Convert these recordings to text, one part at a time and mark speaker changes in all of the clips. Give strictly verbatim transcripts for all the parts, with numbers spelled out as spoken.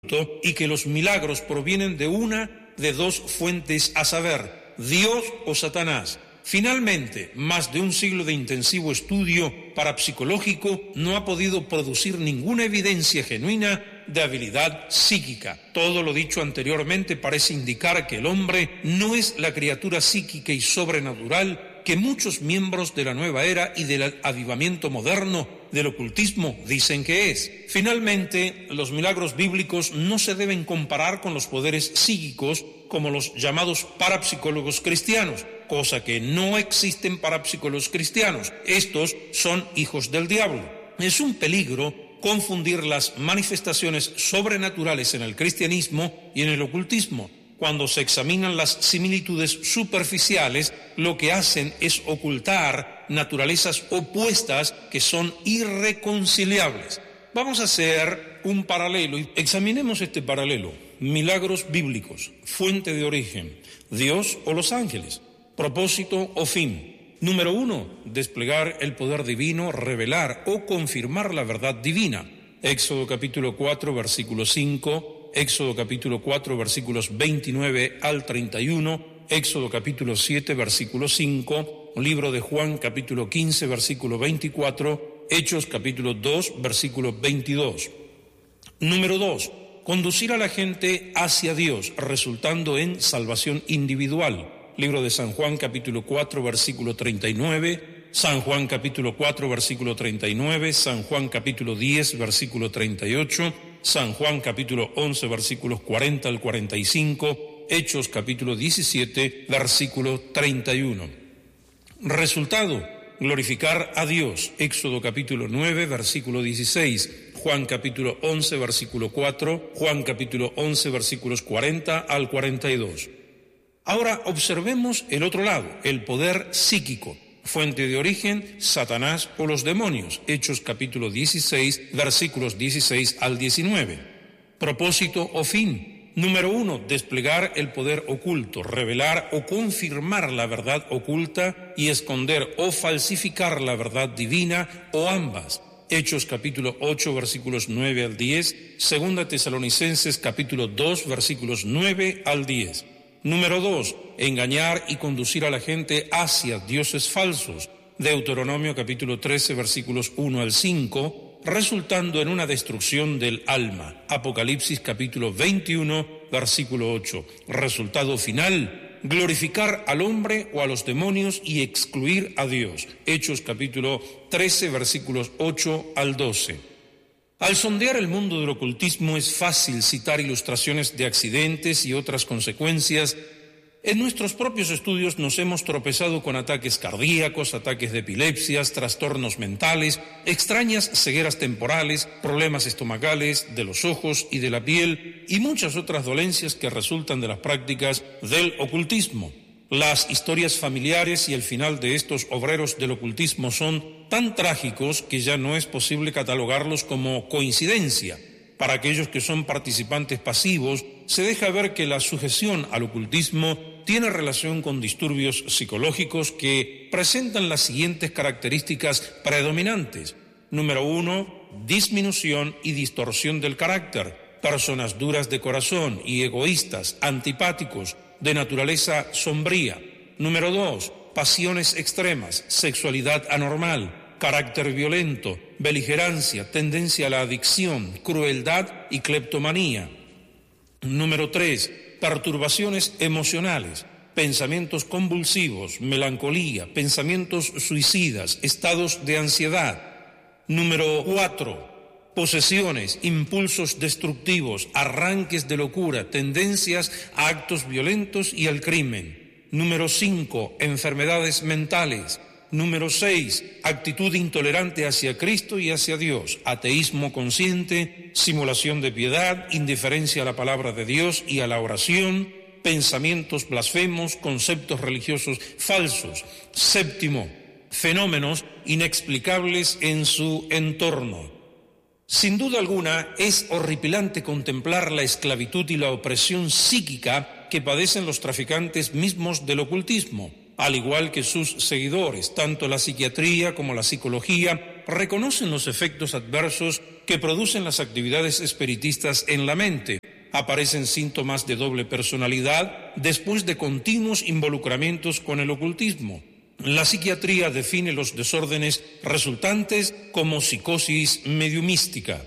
Speaker 1: oculto y que los milagros provienen de una de dos fuentes, a saber, Dios o Satanás. Finalmente, más de un siglo de intensivo estudio parapsicológico no ha podido producir ninguna evidencia genuina de habilidad psíquica. Todo lo dicho anteriormente parece indicar que el hombre no es la criatura psíquica y sobrenatural que muchos miembros de la nueva era y del avivamiento moderno del ocultismo dicen que es. Finalmente, los milagros bíblicos no se deben comparar con los poderes psíquicos como los llamados parapsicólogos cristianos, cosa que no existen parapsicólogos cristianos. Estos son hijos del diablo. Es un peligro confundir las manifestaciones sobrenaturales en el cristianismo y en el ocultismo. Cuando se examinan las similitudes superficiales, lo que hacen es ocultar naturalezas opuestas que son irreconciliables. Vamos a hacer un paralelo y examinemos este paralelo. Milagros bíblicos, fuente de origen, Dios o los ángeles, propósito o fin. Número uno, desplegar el poder divino, revelar o confirmar la verdad divina. Éxodo capítulo cuatro, versículo cinco, Éxodo capítulo cuatro, versículos veintinueve al treinta y uno, Éxodo capítulo siete, versículo cinco, libro de Juan capítulo quince, versículo veinticuatro, Hechos capítulo dos, versículo veintidós. Número dos, conducir a la gente hacia Dios, resultando en salvación individual. Libro de San Juan capítulo cuatro, versículo treinta y nueve, San Juan capítulo cuatro, versículo treinta y nueve, San Juan capítulo diez, versículo treinta y ocho, San Juan capítulo once, versículos cuarenta al cuarenta y cinco, Hechos capítulo diecisiete, versículo treinta y uno. Resultado, glorificar a Dios. Éxodo capítulo nueve, versículo dieciséis, Juan capítulo once, versículo cuatro, Juan capítulo once, versículos cuarenta al cuarenta y dos. Ahora observemos el otro lado, el poder psíquico. Fuente de origen, Satanás o los demonios. Hechos capítulo dieciséis, versículos dieciséis al diecinueve. Propósito o fin. Número uno, desplegar el poder oculto, revelar o confirmar la verdad oculta y esconder o falsificar la verdad divina o ambas. Hechos capítulo ocho, versículos nueve al diez. Segunda Tesalonicenses capítulo dos, versículos nueve al diez. Número dos, engañar y conducir a la gente hacia dioses falsos. Deuteronomio capítulo trece, versículos uno al cinco, resultando en una destrucción del alma. Apocalipsis capítulo veintiuno, versículo ocho. Resultado final, glorificar al hombre o a los demonios y excluir a Dios. Hechos capítulo trece, versículos ocho al doce. Al sondear el mundo del ocultismo es fácil citar ilustraciones de accidentes y otras consecuencias. En nuestros propios estudios nos hemos tropezado con ataques cardíacos, ataques de epilepsias, trastornos mentales, extrañas cegueras temporales, problemas estomacales, de los ojos y de la piel y muchas otras dolencias que resultan de las prácticas del ocultismo. Las historias familiares y el final de estos obreros del ocultismo son tan trágicos que ya no es posible catalogarlos como coincidencia. Para aquellos que son participantes pasivos, se deja ver que la sujeción al ocultismo tiene relación con disturbios psicológicos que presentan las siguientes características predominantes. Número uno, disminución y distorsión del carácter. Personas duras de corazón y egoístas, antipáticos, de naturaleza sombría. Número dos, pasiones extremas, sexualidad anormal, carácter violento, beligerancia, tendencia a la adicción, crueldad y cleptomanía. Número tres, perturbaciones emocionales, pensamientos convulsivos, melancolía, pensamientos suicidas, estados de ansiedad. Número cuatro, posesiones, impulsos destructivos, arranques de locura, tendencias a actos violentos y al crimen. Número cinco, enfermedades mentales. Número seis, actitud intolerante hacia Cristo y hacia Dios, ateísmo consciente, simulación de piedad, indiferencia a la palabra de Dios y a la oración, pensamientos blasfemos, conceptos religiosos falsos. Séptimo, fenómenos inexplicables en su entorno. Sin duda alguna, es horripilante contemplar la esclavitud y la opresión psíquica que padecen los traficantes mismos del ocultismo. Al igual que sus seguidores, tanto la psiquiatría como la psicología reconocen los efectos adversos que producen las actividades espiritistas en la mente. Aparecen síntomas de doble personalidad después de continuos involucramientos con el ocultismo. La psiquiatría define los desórdenes resultantes como psicosis mediumística.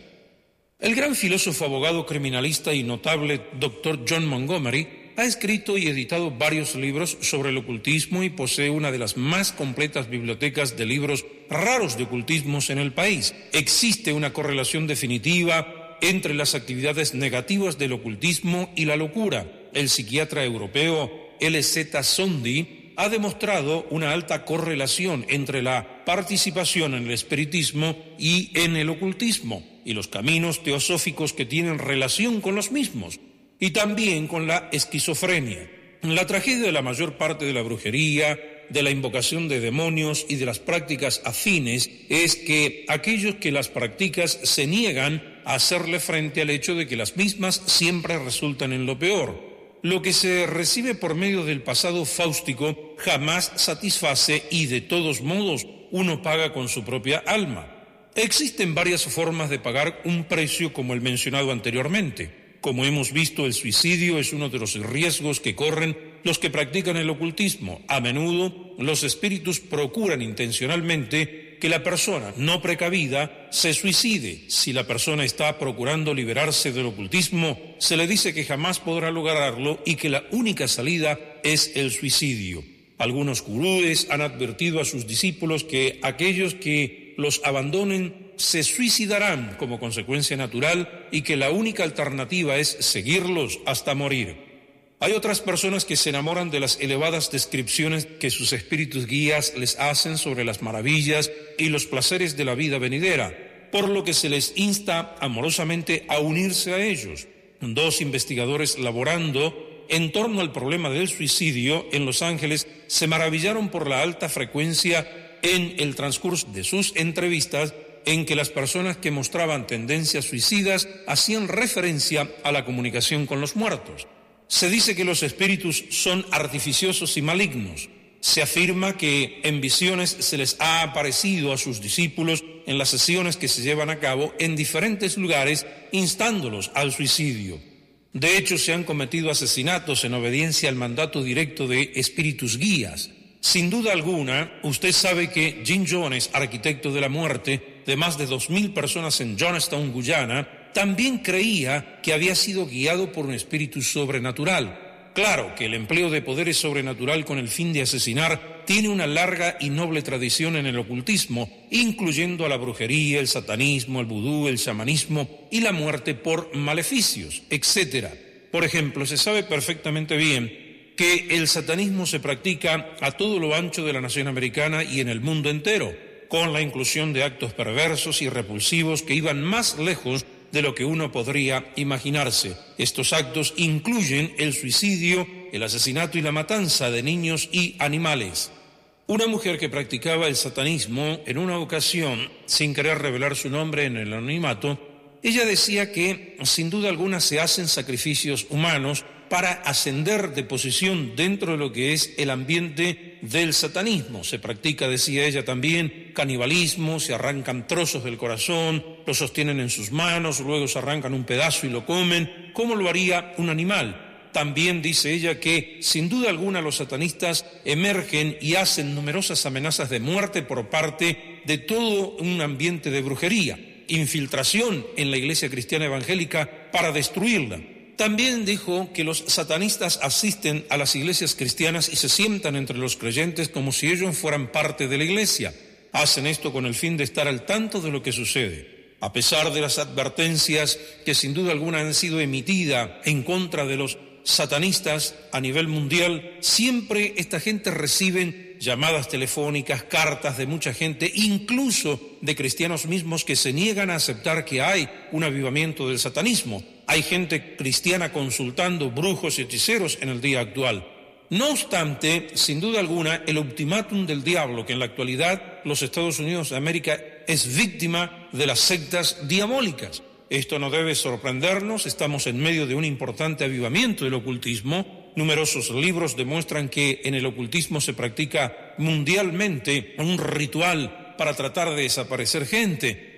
Speaker 1: El gran filósofo, abogado, criminalista y notable doctor John Montgomery ha escrito y editado varios libros sobre el ocultismo y posee una de las más completas bibliotecas de libros raros de ocultismos en el país. Existe una correlación definitiva entre las actividades negativas del ocultismo y la locura. El psiquiatra europeo L Z Sondy ha demostrado una alta correlación entre la participación en el espiritismo y en el ocultismo, y los caminos teosóficos que tienen relación con los mismos, y también con la esquizofrenia. La tragedia de la mayor parte de la brujería, de la invocación de demonios y de las prácticas afines es que aquellos que las practican se niegan a hacerle frente al hecho de que las mismas siempre resultan en lo peor. Lo que se recibe por medio del pasado fáustico jamás satisface y de todos modos uno paga con su propia alma. Existen varias formas de pagar un precio como el mencionado anteriormente. Como hemos visto, el suicidio es uno de los riesgos que corren los que practican el ocultismo. A menudo, los espíritus procuran intencionalmente que la persona no precavida se suicide. Si la persona está procurando liberarse del ocultismo, se le dice que jamás podrá lograrlo y que la única salida es el suicidio. Algunos gurúes han advertido a sus discípulos que aquellos que los abandonen se suicidarán como consecuencia natural y que la única alternativa es seguirlos hasta morir. Hay otras personas que se enamoran de las elevadas descripciones que sus espíritus guías les hacen sobre las maravillas y los placeres de la vida venidera, por lo que se les insta amorosamente a unirse a ellos. Dos investigadores laborando en torno al problema del suicidio en Los Ángeles se maravillaron por la alta frecuencia en el transcurso de sus entrevistas en que las personas que mostraban tendencias suicidas hacían referencia a la comunicación con los muertos. Se dice que los espíritus son artificiosos y malignos. Se afirma que en visiones se les ha aparecido a sus discípulos en las sesiones que se llevan a cabo en diferentes lugares, instándolos al suicidio. De hecho, se han cometido asesinatos en obediencia al mandato directo de espíritus guías. Sin duda alguna, usted sabe que Jim Jones, arquitecto de la muerte de más de dos mil personas en Johnstown, Guyana, también creía que había sido guiado por un espíritu sobrenatural. Claro que el empleo de poderes sobrenatural con el fin de asesinar tiene una larga y noble tradición en el ocultismo, incluyendo a la brujería, el satanismo, el vudú, el chamanismo y la muerte por maleficios, etcétera. Por ejemplo, se sabe perfectamente bien que el satanismo se practica a todo lo ancho de la nación americana y en el mundo entero, con la inclusión de actos perversos y repulsivos que iban más lejos de lo que uno podría imaginarse. Estos actos incluyen el suicidio, el asesinato y la matanza de niños y animales. Una mujer que practicaba el satanismo, en una ocasión, sin querer revelar su nombre en el anonimato, ella decía que, sin duda alguna, se hacen sacrificios humanos para ascender de posición dentro de lo que es el ambiente del satanismo. Se practica, decía ella también, canibalismo, se arrancan trozos del corazón, lo sostienen en sus manos, luego se arrancan un pedazo y lo comen, como lo haría un animal. También dice ella que, sin duda alguna, los satanistas emergen y hacen numerosas amenazas de muerte por parte de todo un ambiente de brujería, infiltración en la iglesia cristiana evangélica para destruirla. También dijo que los satanistas asisten a las iglesias cristianas y se sientan entre los creyentes como si ellos fueran parte de la iglesia. Hacen esto con el fin de estar al tanto de lo que sucede. A pesar de las advertencias que sin duda alguna han sido emitidas en contra de los satanistas a nivel mundial, siempre esta gente recibe llamadas telefónicas, cartas de mucha gente, incluso de cristianos mismos que se niegan a aceptar que hay un avivamiento del satanismo. Hay gente cristiana consultando brujos y hechiceros en el día actual. No obstante, sin duda alguna, el ultimátum del diablo, que en la actualidad los Estados Unidos de América es víctima de las sectas diabólicas. Esto no debe sorprendernos, estamos en medio de un importante avivamiento del ocultismo. Numerosos libros demuestran que en el ocultismo se practica mundialmente un ritual para tratar de desaparecer gente.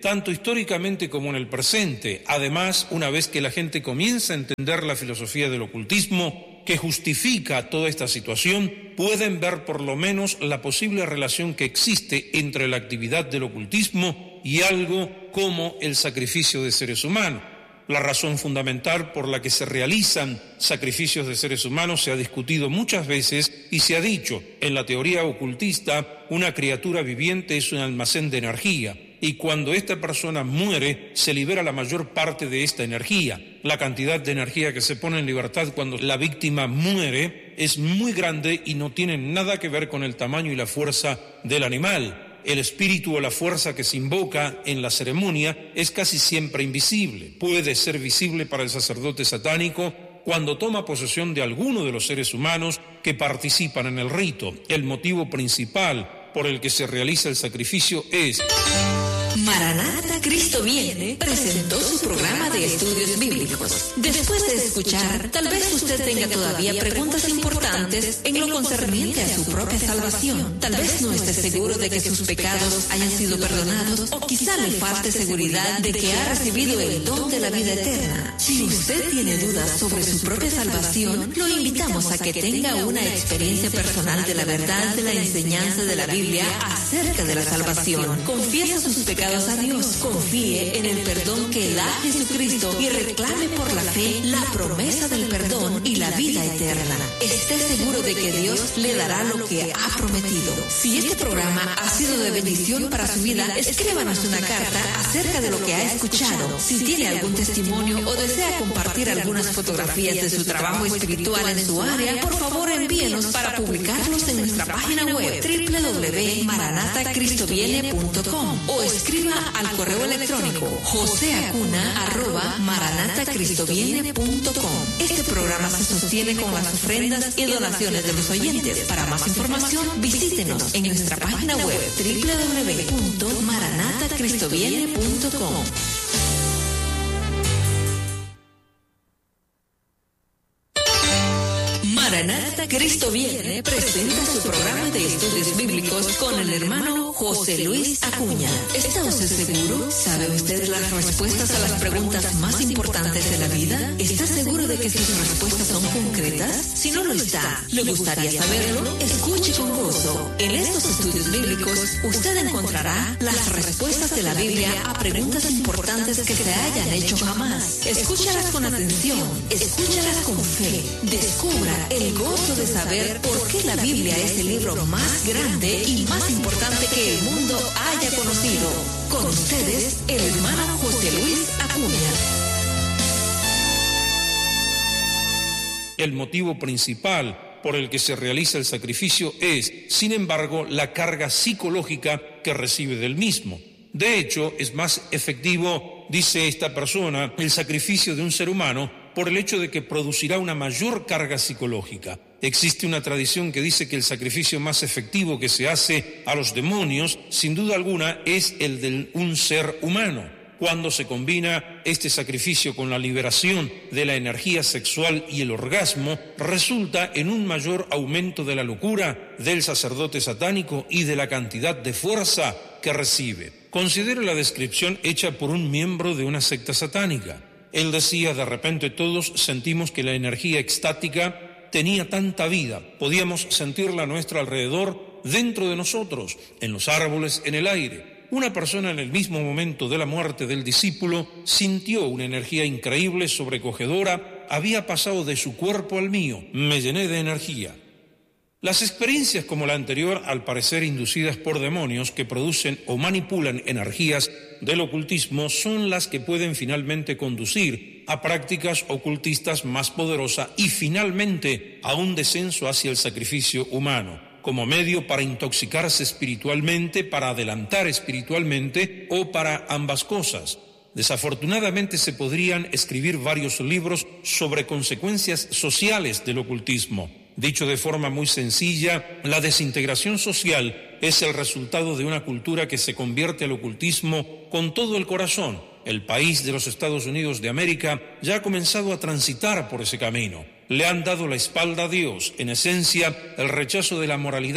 Speaker 1: tanto históricamente como en el presente. Además, una vez que la gente comienza a entender la filosofía del ocultismo, que justifica toda esta situación, pueden ver por lo menos la posible relación que existe entre la actividad del ocultismo y algo como el sacrificio de seres humanos. La razón fundamental por la que se realizan sacrificios de seres humanos se ha discutido muchas veces y se ha dicho, en la teoría ocultista, una criatura viviente es un almacén de energía y cuando esta persona muere se libera la mayor parte de esta energía. La cantidad de energía que se pone en libertad cuando la víctima muere es muy grande y no tiene nada que ver con el tamaño y la fuerza del animal. El espíritu o la fuerza que se invoca en la ceremonia es casi siempre invisible. Puede ser visible para el sacerdote satánico cuando toma posesión de alguno de los seres humanos que participan en el rito. El motivo principal por el que se realiza el sacrificio es...
Speaker 2: Maranata, Cristo Viene presentó su programa de estudios bíblicos. Después de escuchar, tal vez usted tenga todavía preguntas importantes en lo concerniente a su propia salvación. Tal vez no esté seguro de que sus pecados hayan sido perdonados o quizá le falte seguridad de que ha recibido el don de la vida eterna. Si usted tiene dudas sobre su propia salvación, lo invitamos a que tenga una experiencia personal de la verdad de la enseñanza de la Biblia acerca de la salvación. Confiesa sus pecados a Dios, confíe en el perdón que da Jesucristo y reclame por la fe la promesa del perdón y la vida eterna. Esté seguro de que Dios le dará lo que ha prometido. Si este programa ha sido de bendición para su vida, escríbanos una carta acerca de lo que ha escuchado. Si tiene algún testimonio o desea compartir algunas fotografías de su trabajo espiritual en su área, por favor envíenos para publicarlos en nuestra página web doble u doble u doble u punto maranata cristo viene punto com o escriba al correo electrónico joseacuna arroba maranata cristo viene punto com. Este programa se sostiene con las ofrendas y donaciones de los oyentes. Para más información, visítenos en nuestra página web doble u doble u doble u punto maranata cristo viene punto com. Maranata, Cristo Viene presenta su programa de estudios bíblicos con el hermano José Luis Acuña. ¿Está usted seguro? ¿Sabe usted las respuestas a las preguntas más importantes de la vida? ¿Está seguro de que sus respuestas son concretas? Si no lo está, ¿le gustaría saberlo? Escuche con gozo. En estos estudios bíblicos, usted encontrará las respuestas de la Biblia a preguntas importantes que se hayan hecho jamás. Escúchalas con atención, escúchalas con fe, descubra el gozo de saber por qué la Biblia es el libro más grande y más importante que el mundo haya conocido. Con ustedes, el hermano José Luis Acuña.
Speaker 1: El motivo principal por el que se realiza el sacrificio es, sin embargo, la carga psicológica que recibe del mismo. De hecho, es más efectivo, dice esta persona, el sacrificio de un ser humano por el hecho de que producirá una mayor carga psicológica. Existe una tradición que dice que el sacrificio más efectivo que se hace a los demonios, sin duda alguna, es el de un ser humano. Cuando se combina este sacrificio con la liberación de la energía sexual y el orgasmo, resulta en un mayor aumento de la locura del sacerdote satánico y de la cantidad de fuerza que recibe. Considere la descripción hecha por un miembro de una secta satánica. Él decía, de repente todos sentimos que la energía extática tenía tanta vida, podíamos sentirla a nuestro alrededor, dentro de nosotros, en los árboles, en el aire. Una persona en el mismo momento de la muerte del discípulo sintió una energía increíble, sobrecogedora, había pasado de su cuerpo al mío, me llené de energía. Las experiencias como la anterior, al parecer inducidas por demonios que producen o manipulan energías del ocultismo, son las que pueden finalmente conducir a prácticas ocultistas más poderosas y finalmente a un descenso hacia el sacrificio humano, como medio para intoxicarse espiritualmente, para adelantar espiritualmente o para ambas cosas. Desafortunadamente se podrían escribir varios libros sobre consecuencias sociales del ocultismo. Dicho de forma muy sencilla, la desintegración social es el resultado de una cultura que se convierte al ocultismo con todo el corazón. El país de los Estados Unidos de América ya ha comenzado a transitar por ese camino. Le han dado la espalda a Dios, en esencia, el rechazo de la moralidad,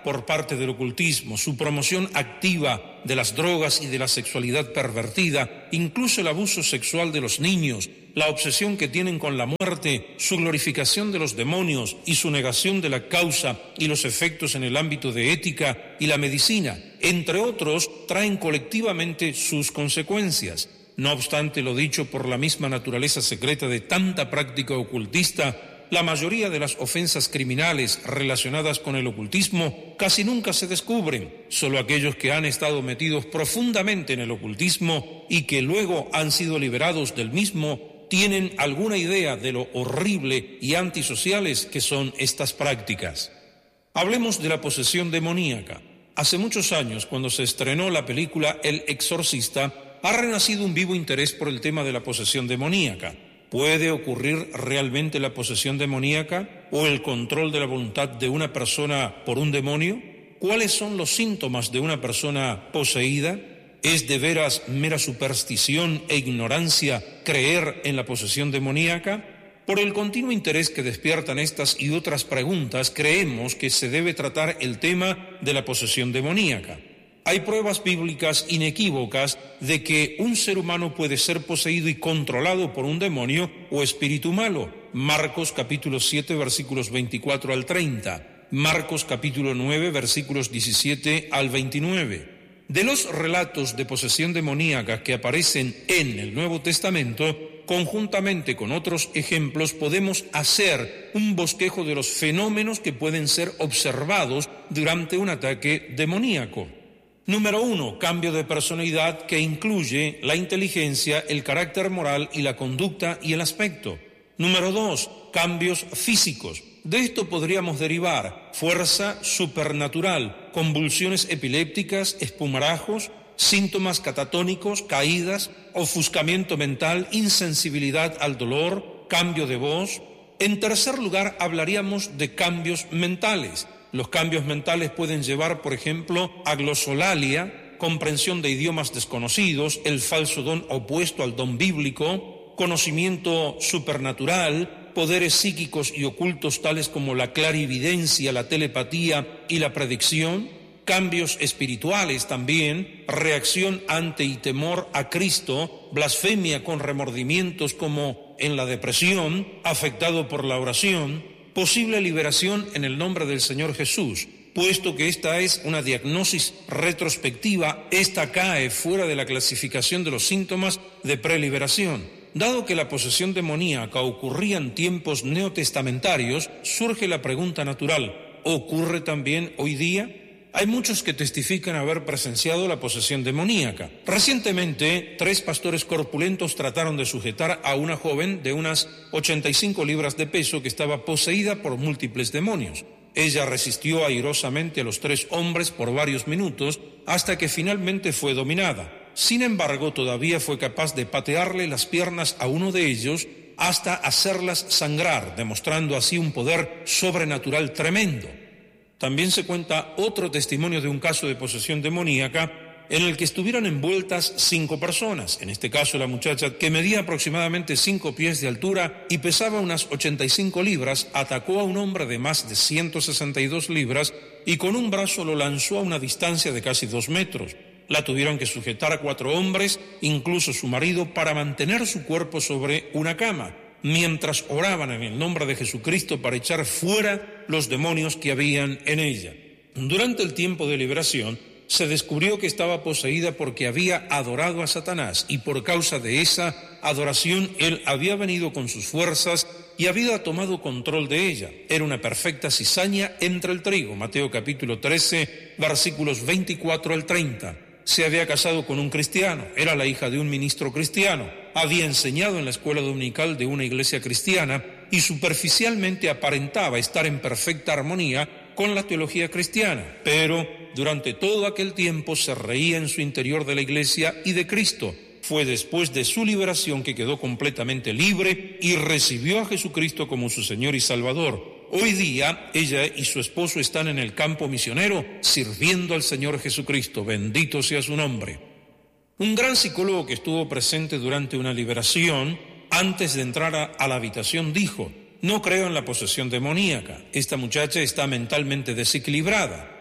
Speaker 1: por parte del ocultismo, su promoción activa de las drogas y de la sexualidad pervertida, incluso el abuso sexual de los niños, la obsesión que tienen con la muerte, su glorificación de los demonios y su negación de la causa y los efectos en el ámbito de ética y la medicina, entre otros, traen colectivamente sus consecuencias. No obstante lo dicho, por la misma naturaleza secreta de tanta práctica ocultista, la mayoría de las ofensas criminales relacionadas con el ocultismo casi nunca se descubren. Solo aquellos que han estado metidos profundamente en el ocultismo y que luego han sido liberados del mismo tienen alguna idea de lo horrible y antisociales que son estas prácticas. Hablemos de la posesión demoníaca. Hace muchos años, cuando se estrenó la película El Exorcista, ha renacido un vivo interés por el tema de la posesión demoníaca. ¿Puede ocurrir realmente la posesión demoníaca o el control de la voluntad de una persona por un demonio? ¿Cuáles son los síntomas de una persona poseída? ¿Es de veras mera superstición e ignorancia creer en la posesión demoníaca? Por el continuo interés que despiertan estas y otras preguntas, creemos que se debe tratar el tema de la posesión demoníaca. Hay pruebas bíblicas inequívocas de que un ser humano puede ser poseído y controlado por un demonio o espíritu malo. Marcos capítulo siete versículos veinticuatro al treinta, Marcos capítulo nueve versículos diecisiete al veintinueve. De los relatos de posesión demoníaca que aparecen en el Nuevo Testamento, conjuntamente con otros ejemplos, podemos hacer un bosquejo de los fenómenos que pueden ser observados durante un ataque demoníaco. Número uno, cambio de personalidad que incluye la inteligencia, el carácter moral y la conducta y el aspecto. Número dos, cambios físicos. De esto podríamos derivar fuerza supernatural, convulsiones epilépticas, espumarajos, síntomas catatónicos, caídas, ofuscamiento mental, insensibilidad al dolor, cambio de voz. En tercer lugar, hablaríamos de cambios mentales. Los cambios mentales pueden llevar, por ejemplo, a glosolalia, comprensión de idiomas desconocidos, el falso don opuesto al don bíblico, conocimiento supernatural, poderes psíquicos y ocultos tales como la clarividencia, la telepatía y la predicción, cambios espirituales también, reacción ante y temor a Cristo, blasfemia con remordimientos como en la depresión, afectado por la oración, posible liberación en el nombre del Señor Jesús. Puesto que esta es una diagnosis retrospectiva, esta cae fuera de la clasificación de los síntomas de preliberación. Dado que la posesión demoníaca ocurría en tiempos neotestamentarios, surge la pregunta natural: ¿ocurre también hoy día? Hay muchos que testifican haber presenciado la posesión demoníaca. Recientemente, tres pastores corpulentos trataron de sujetar a una joven de unas ochenta y cinco libras de peso que estaba poseída por múltiples demonios. Ella resistió airosamente a los tres hombres por varios minutos hasta que finalmente fue dominada. Sin embargo, todavía fue capaz de patearle las piernas a uno de ellos hasta hacerlas sangrar, demostrando así un poder sobrenatural tremendo. También se cuenta otro testimonio de un caso de posesión demoníaca en el que estuvieron envueltas cinco personas. En este caso, la muchacha, que medía aproximadamente cinco pies de altura y pesaba unas ochenta y cinco libras, atacó a un hombre de más de ciento sesenta y dos libras y con un brazo lo lanzó a una distancia de casi dos metros. La tuvieron que sujetar a cuatro hombres, incluso su marido, para mantener su cuerpo sobre una cama, mientras oraban en el nombre de Jesucristo para echar fuera los demonios que habían en ella. Durante el tiempo de liberación, se descubrió que estaba poseída porque había adorado a Satanás y por causa de esa adoración él había venido con sus fuerzas y había tomado control de ella. Era una perfecta cizaña entre el trigo. Mateo capítulo trece, versículos veinticuatro al treinta. Se había casado con un cristiano, era la hija de un ministro cristiano, había enseñado en la escuela dominical de una iglesia cristiana y superficialmente aparentaba estar en perfecta armonía con la teología cristiana, pero durante todo aquel tiempo se reía en su interior de la iglesia y de Cristo. Fue después de su liberación que quedó completamente libre y recibió a Jesucristo como su Señor y Salvador. Hoy día, ella y su esposo están en el campo misionero sirviendo al Señor Jesucristo. Bendito sea su nombre. Un gran psicólogo que estuvo presente durante una liberación, antes de entrar a, a la habitación, dijo: no creo en la posesión demoníaca. Esta muchacha está mentalmente desequilibrada.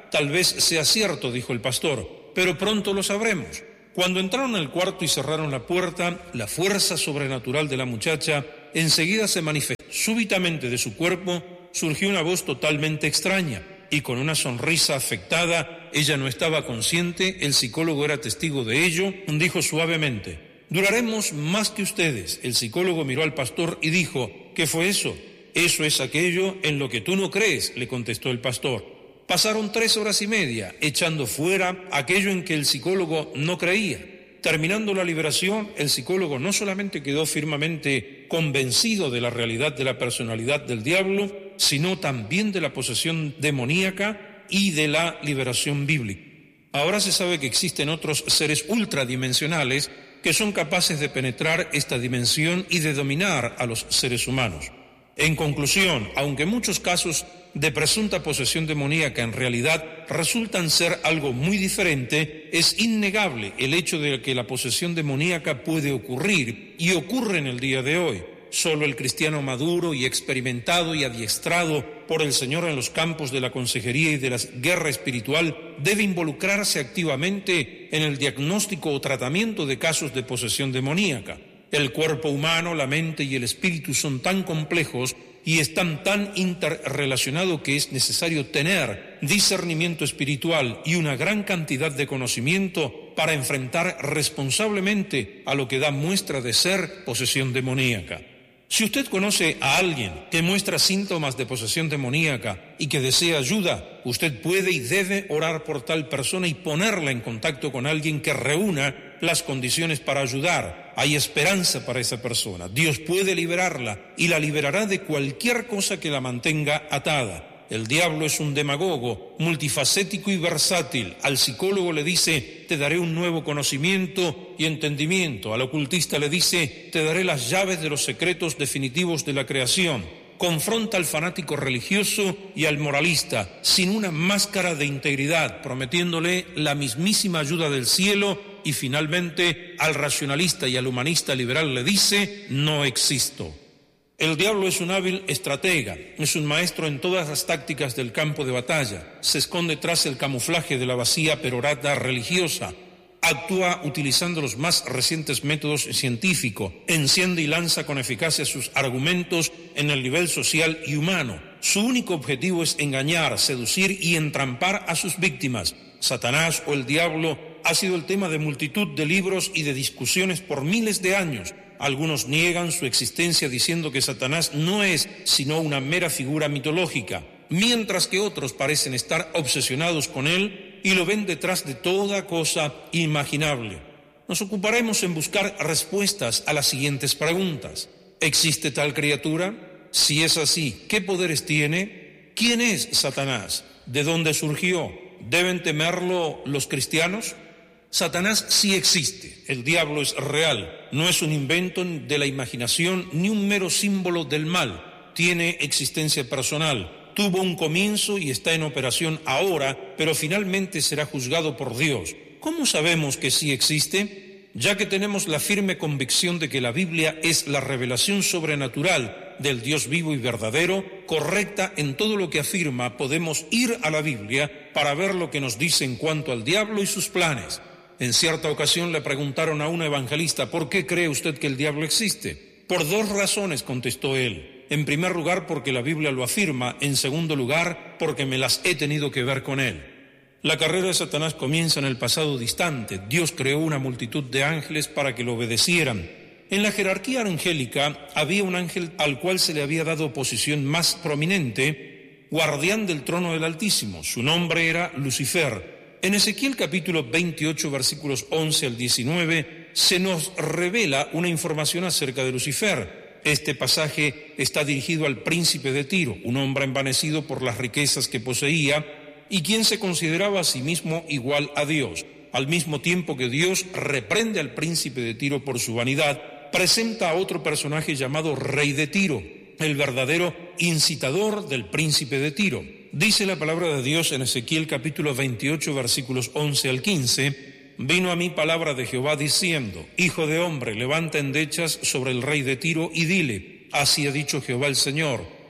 Speaker 1: Tal vez sea cierto, dijo el pastor, pero pronto lo sabremos. Cuando entraron al cuarto y cerraron la puerta, la fuerza sobrenatural de la muchacha enseguida se manifestó. Súbitamente de su cuerpo surgió una voz totalmente extraña y con una sonrisa afectada. Ella no estaba consciente, el psicólogo era testigo de ello. Dijo suavemente: duraremos más que ustedes. El psicólogo miró al pastor y dijo: ¿qué fue eso? Eso es aquello en lo que tú no crees, le contestó el pastor. Pasaron tres horas y media echando fuera aquello en que el psicólogo no creía. Terminando la liberación, el psicólogo no solamente quedó firmemente convencido de la realidad de la personalidad del diablo, sino también de la posesión demoníaca y de la liberación bíblica. Ahora se sabe que existen otros seres ultradimensionales que son capaces de penetrar esta dimensión y de dominar a los seres humanos. En conclusión, aunque muchos casos de presunta posesión demoníaca en realidad resultan ser algo muy diferente, es innegable el hecho de que la posesión demoníaca puede ocurrir y ocurre en el día de hoy. Solo el cristiano maduro y experimentado y adiestrado por el Señor en los campos de la consejería y de la guerra espiritual debe involucrarse activamente en el diagnóstico o tratamiento de casos de posesión demoníaca. El cuerpo humano, la mente y el espíritu son tan complejos y están tan interrelacionados que es necesario tener discernimiento espiritual y una gran cantidad de conocimiento para enfrentar responsablemente a lo que da muestra de ser posesión demoníaca. Si usted conoce a alguien que muestra síntomas de posesión demoníaca y que desea ayuda, usted puede y debe orar por tal persona y ponerla en contacto con alguien que reúna las condiciones para ayudar. Hay esperanza para esa persona. Dios puede liberarla y la liberará de cualquier cosa que la mantenga atada. El diablo es un demagogo, multifacético y versátil. Al psicólogo le dice: te daré un nuevo conocimiento y entendimiento. Al ocultista le dice: te daré las llaves de los secretos definitivos de la creación. Confronta al fanático religioso y al moralista sin una máscara de integridad, prometiéndole la mismísima ayuda del cielo. Y finalmente al racionalista y al humanista liberal le dice: no existo. El diablo es un hábil estratega, es un maestro en todas las tácticas del campo de batalla, se esconde tras el camuflaje de la vacía perorata religiosa, actúa utilizando los más recientes métodos científicos, enciende y lanza con eficacia sus argumentos en el nivel social y humano. Su único objetivo es engañar, seducir y entrampar a sus víctimas. Satanás o el diablo ha sido el tema de multitud de libros y de discusiones por miles de años. Algunos niegan su existencia diciendo que Satanás no es sino una mera figura mitológica, mientras que otros parecen estar obsesionados con él y lo ven detrás de toda cosa imaginable. Nos ocuparemos en buscar respuestas a las siguientes preguntas. ¿Existe tal criatura? Si es así, ¿qué poderes tiene? ¿Quién es Satanás? ¿De dónde surgió? ¿Deben temerlo los cristianos? Satanás sí existe, el diablo es real, no es un invento de la imaginación ni un mero símbolo del mal, tiene existencia personal, tuvo un comienzo y está en operación ahora, pero finalmente será juzgado por Dios. ¿Cómo sabemos que sí existe? Ya que tenemos la firme convicción de que la Biblia es la revelación sobrenatural del Dios vivo y verdadero, correcta en todo lo que afirma, podemos ir a la Biblia para ver lo que nos dice en cuanto al diablo y sus planes. En cierta ocasión le preguntaron a un evangelista: ¿por qué cree usted que el diablo existe? Por dos razones, contestó él. En primer lugar, porque la Biblia lo afirma. En segundo lugar, porque me las he tenido que ver con él. La carrera de Satanás comienza en el pasado distante. Dios creó una multitud de ángeles para que lo obedecieran. En la jerarquía angélica había un ángel al cual se le había dado posición más prominente, guardián del trono del Altísimo. Su nombre era Lucifer. En Ezequiel capítulo veintiocho, versículos once al diecinueve, se nos revela una información acerca de Lucifer. Este pasaje está dirigido al príncipe de Tiro, un hombre envanecido por las riquezas que poseía y quien se consideraba a sí mismo igual a Dios. Al mismo tiempo que Dios reprende al príncipe de Tiro por su vanidad, presenta a otro personaje llamado Rey de Tiro, el verdadero incitador del príncipe de Tiro. Dice la palabra de Dios en Ezequiel capítulo veintiocho, versículos once al quince, vino a mí palabra de Jehová diciendo: Hijo de hombre, levanta endechas sobre el rey de Tiro y dile: así ha dicho Jehová el Señor,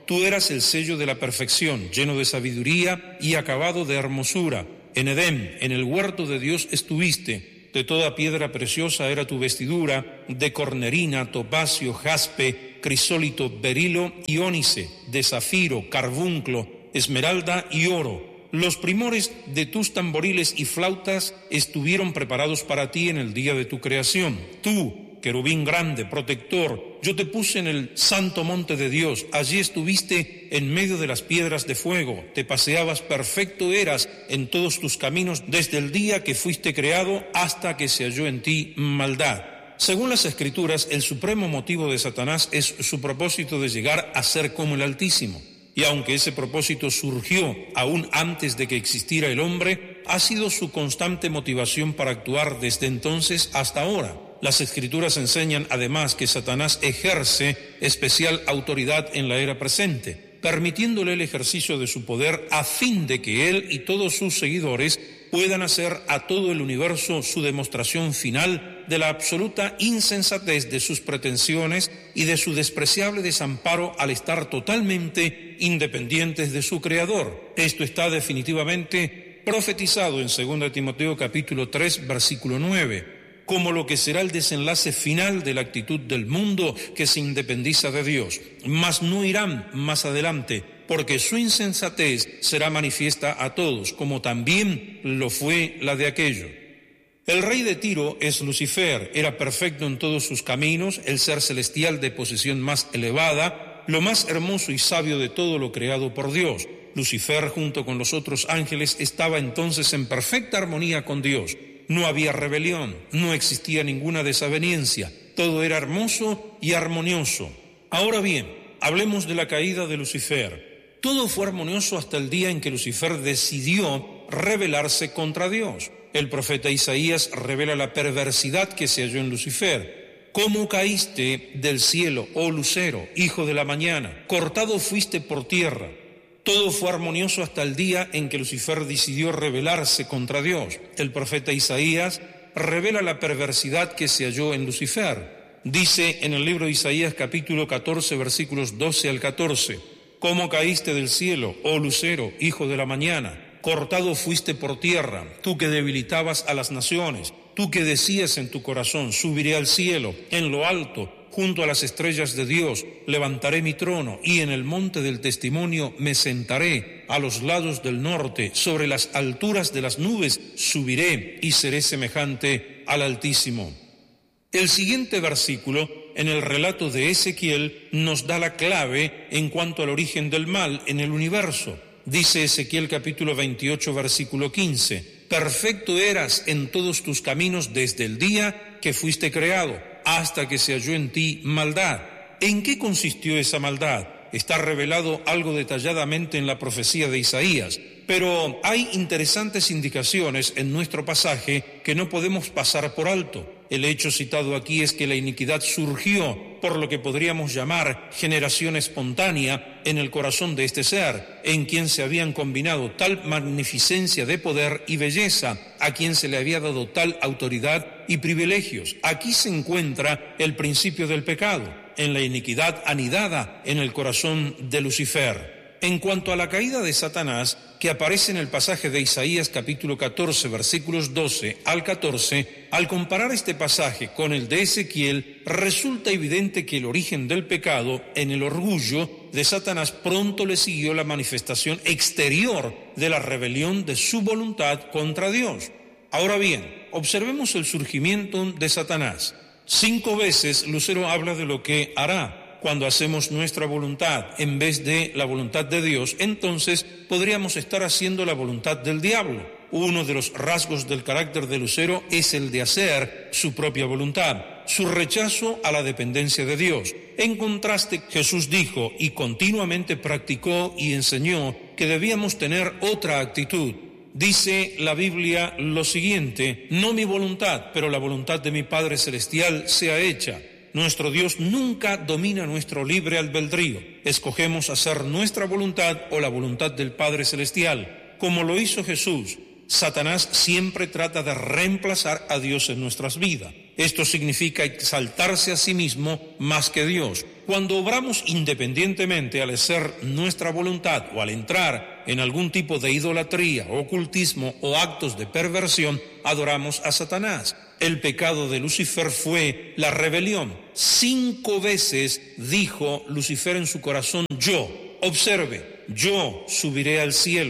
Speaker 1: Tú eras el sello de la perfección, lleno de sabiduría y acabado de hermosura. En Edén, en el huerto de Dios estuviste. De toda piedra preciosa era tu vestidura, de cornerina, topacio, jaspe, crisólito, berilo y ónice, de zafiro, carbunclo, esmeralda y oro. Los primores de tus tamboriles y flautas estuvieron preparados para ti en el día de tu creación. Tú, querubín grande, protector, yo te puse en el santo monte de Dios. Allí estuviste en medio de las piedras de fuego. Te paseabas, perfecto eras en todos tus caminos desde el día que fuiste creado hasta que se halló en ti maldad. Según las Escrituras, el supremo motivo de Satanás es su propósito de llegar a ser como el Altísimo. Y aunque ese propósito surgió aún antes de que existiera el hombre, ha sido su constante motivación para actuar desde entonces hasta ahora. Las Escrituras enseñan además que Satanás ejerce especial autoridad en la era presente, permitiéndole el ejercicio de su poder a fin de que él y todos sus seguidores puedan hacer a todo el universo su demostración final de la absoluta insensatez de sus pretensiones y de su despreciable desamparo al estar totalmente independientes de su Creador. Esto está definitivamente profetizado en segunda Timoteo capítulo tres, versículo nueve, como lo que será el desenlace final de la actitud del mundo que se independiza de Dios. Mas no irán más adelante, porque su insensatez será manifiesta a todos, como también lo fue la de aquello. El rey de Tiro es Lucifer, era perfecto en todos sus caminos, el ser celestial de posición más elevada, lo más hermoso y sabio de todo lo creado por Dios. Lucifer, junto con los otros ángeles, estaba entonces en perfecta armonía con Dios. No había rebelión, no existía ninguna desaveniencia, todo era hermoso y armonioso. Ahora bien, hablemos de la caída de Lucifer. Todo fue armonioso hasta el día en que Lucifer decidió rebelarse contra Dios. El profeta Isaías revela la perversidad que se halló en Lucifer. ¿Cómo caíste del cielo, oh lucero, hijo de la mañana? Cortado fuiste por tierra. Todo fue armonioso hasta el día en que Lucifer decidió rebelarse contra Dios. El profeta Isaías revela la perversidad que se halló en Lucifer. Dice en el libro de Isaías capítulo catorce, versículos doce al catorce, ¿cómo caíste del cielo, oh lucero, hijo de la mañana? Cortado fuiste por tierra, tú que debilitabas a las naciones, tú que decías en tu corazón, subiré al cielo, en lo alto, junto a las estrellas de Dios, levantaré mi trono y en el monte del testimonio me sentaré, a los lados del norte, sobre las alturas de las nubes subiré y seré semejante al Altísimo. El siguiente versículo, en el relato de Ezequiel, nos da la clave en cuanto al origen del mal en el universo. Dice Ezequiel capítulo veintiocho, versículo quince, perfecto eras en todos tus caminos desde el día que fuiste creado, hasta que se halló en ti maldad. ¿En qué consistió esa maldad? Está revelado algo detalladamente en la profecía de Isaías, pero hay interesantes indicaciones en nuestro pasaje que no podemos pasar por alto. El hecho citado aquí es que la iniquidad surgió por lo que podríamos llamar generación espontánea en el corazón de este ser, en quien se habían combinado tal magnificencia de poder y belleza, a quien se le había dado tal autoridad y privilegios. Aquí se encuentra el principio del pecado, en la iniquidad anidada en el corazón de Lucifer. En cuanto a la caída de Satanás, que aparece en el pasaje de Isaías capítulo catorce, versículos doce al catorce, al comparar este pasaje con el de Ezequiel, resulta evidente que el origen del pecado en el orgullo de Satanás pronto le siguió la manifestación exterior de la rebelión de su voluntad contra Dios. Ahora bien, observemos el surgimiento de Satanás. Cinco veces Lucero habla de lo que hará. Cuando hacemos nuestra voluntad en vez de la voluntad de Dios, entonces podríamos estar haciendo la voluntad del diablo. Uno de los rasgos del carácter de Lucero es el de hacer su propia voluntad, su rechazo a la dependencia de Dios. En contraste, Jesús dijo y continuamente practicó y enseñó que debíamos tener otra actitud. Dice la Biblia lo siguiente: no mi voluntad, pero la voluntad de mi Padre Celestial sea hecha. Nuestro Dios nunca domina nuestro libre albedrío. Escogemos hacer nuestra voluntad o la voluntad del Padre Celestial. Como lo hizo Jesús, Satanás siempre trata de reemplazar a Dios en nuestras vidas. Esto significa exaltarse a sí mismo más que Dios. Cuando obramos independientemente al hacer nuestra voluntad o al entrar en algún tipo de idolatría, ocultismo o actos de perversión, adoramos a Satanás. El pecado de Lucifer fue la rebelión. Cinco veces dijo Lucifer en su corazón, yo, observe, yo subiré al cielo.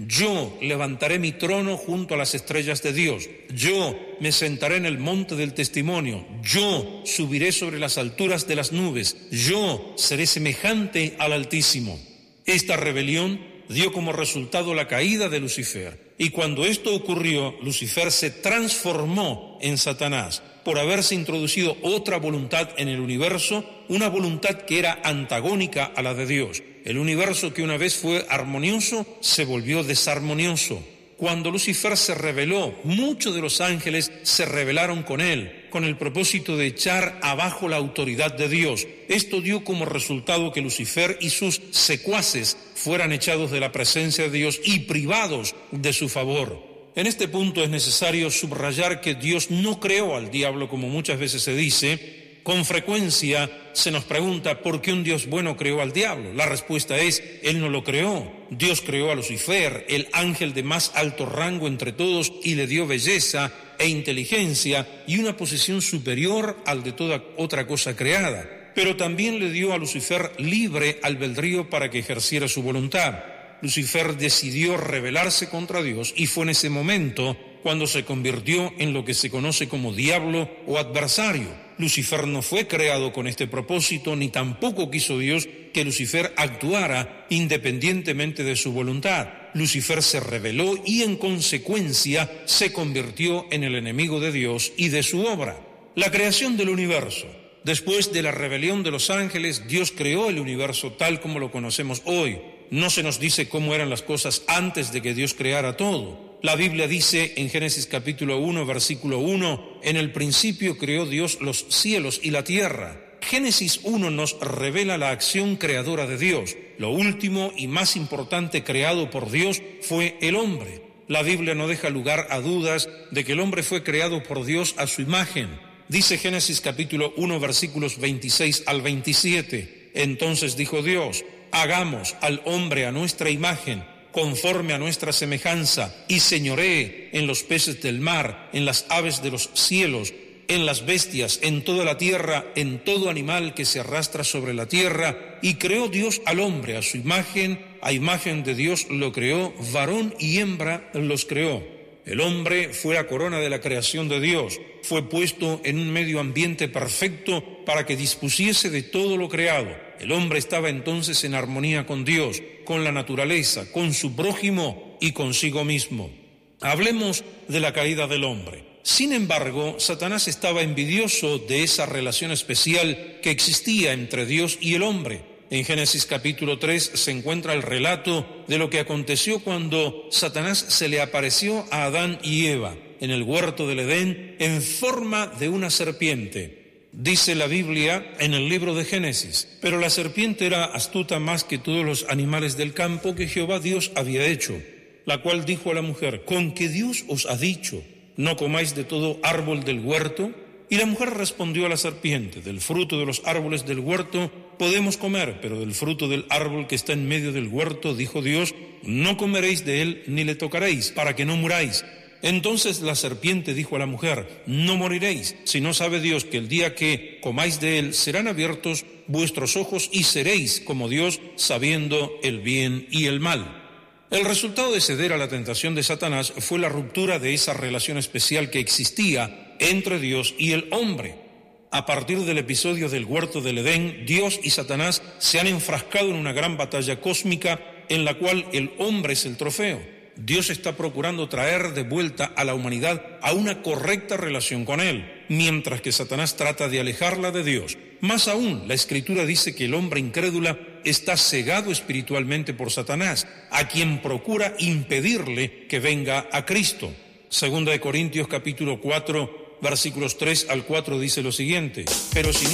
Speaker 1: Yo levantaré mi trono junto a las estrellas de Dios. Yo me sentaré en el monte del testimonio. Yo subiré sobre las alturas de las nubes. Yo seré semejante al Altísimo. Esta rebelión dio como resultado la caída de Lucifer. Y cuando esto ocurrió, Lucifer se transformó en Satanás por haberse introducido otra voluntad en el universo, una voluntad que era antagónica a la de Dios. El universo que una vez fue armonioso se volvió desarmonioso. Cuando Lucifer se rebeló, muchos de los ángeles se rebelaron con él, con el propósito de echar abajo la autoridad de Dios. Esto dio como resultado que Lucifer y sus secuaces fueran echados de la presencia de Dios y privados de su favor. En este punto es necesario subrayar que Dios no creó al diablo, como muchas veces se dice. Con frecuencia se nos pregunta ¿por qué un Dios bueno creó al diablo? La respuesta es, Él no lo creó. Dios creó a Lucifer, el ángel de más alto rango entre todos, y le dio belleza e inteligencia y una posición superior al de toda otra cosa creada. Pero también le dio a Lucifer libre albedrío para que ejerciera su voluntad. Lucifer decidió rebelarse contra Dios y fue en ese momento cuando se convirtió en lo que se conoce como diablo o adversario. Lucifer no fue creado con este propósito, ni tampoco quiso Dios que Lucifer actuara independientemente de su voluntad. Lucifer se rebeló y en consecuencia se convirtió en el enemigo de Dios y de su obra. La creación del universo. Después de la rebelión de los ángeles, Dios creó el universo tal como lo conocemos hoy. No se nos dice cómo eran las cosas antes de que Dios creara todo. La Biblia dice en Génesis capítulo uno, versículo uno, en el principio creó Dios los cielos y la tierra. Génesis uno nos revela la acción creadora de Dios. Lo último y más importante creado por Dios fue el hombre. La Biblia no deja lugar a dudas de que el hombre fue creado por Dios a su imagen. Dice Génesis capítulo uno, versículos veintiséis al veintisiete. Entonces dijo Dios, hagamos al hombre a nuestra imagen, conforme a nuestra semejanza, y señoree en los peces del mar, en las aves de los cielos, en las bestias, en toda la tierra, en todo animal que se arrastra sobre la tierra. Y creó Dios al hombre a su imagen, a imagen de Dios lo creó, varón y hembra los creó. El hombre fue la corona de la creación de Dios, fue puesto en un medio ambiente perfecto para que dispusiese de todo lo creado. El hombre estaba entonces en armonía con Dios, con la naturaleza, con su prójimo y consigo mismo. Hablemos de la caída del hombre. Sin embargo, Satanás estaba envidioso de esa relación especial que existía entre Dios y el hombre. En Génesis capítulo tres se encuentra el relato de lo que aconteció cuando Satanás se le apareció a Adán y Eva en el huerto del Edén en forma de una serpiente. Dice la Biblia en el libro de Génesis, pero la serpiente era astuta más que todos los animales del campo que Jehová Dios había hecho, la cual dijo a la mujer, ¿con qué Dios os ha dicho, no comáis de todo árbol del huerto? Y la mujer respondió a la serpiente, del fruto de los árboles del huerto podemos comer, pero del fruto del árbol que está en medio del huerto, dijo Dios, no comeréis de él ni le tocaréis, para que no muráis. Entonces la serpiente dijo a la mujer, no moriréis, si no sabe Dios que el día que comáis de él serán abiertos vuestros ojos y seréis como Dios, sabiendo el bien y el mal. El resultado de ceder a la tentación de Satanás fue la ruptura de esa relación especial que existía entre Dios y el hombre. A partir del episodio del huerto del Edén, Dios y Satanás se han enfrascado en una gran batalla cósmica en la cual el hombre es el trofeo. Dios está procurando traer de vuelta a la humanidad a una correcta relación con Él, mientras que Satanás trata de alejarla de Dios. Más aún, la Escritura dice que el hombre incrédula está cegado espiritualmente por Satanás, a quien procura impedirle que venga a Cristo. Segunda de Corintios capítulo cuatro, versículos tres al cuatro dice lo siguiente, pero si